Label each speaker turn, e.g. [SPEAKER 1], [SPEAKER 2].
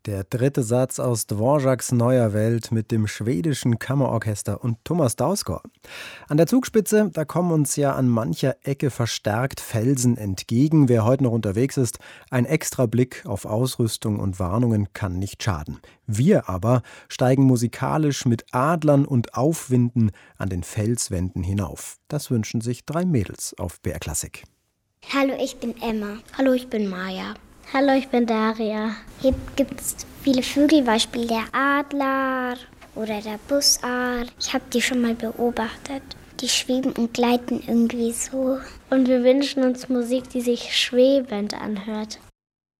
[SPEAKER 1] Der dritte Satz aus Dvořáks Neuer Welt mit dem schwedischen Kammerorchester und Thomas Dausgaard. An der Zugspitze, da kommen uns ja an mancher Ecke verstärkt Felsen entgegen. Wer heute noch unterwegs ist, ein extra Blick auf Ausrüstung und Warnungen kann nicht schaden. Wir aber steigen musikalisch mit Adlern und Aufwinden an den Felswänden hinauf. Das wünschen sich 3 Mädels auf BR Klassik.
[SPEAKER 2] Hallo, ich bin Emma.
[SPEAKER 3] Hallo, ich bin Maja.
[SPEAKER 4] Hallo, ich bin Daria.
[SPEAKER 2] Hier gibt es viele Vögel, Beispiel der Adler oder der Bussard. Ich habe die schon mal beobachtet. Die schweben und gleiten irgendwie so.
[SPEAKER 4] Und wir wünschen uns Musik, die sich schwebend anhört.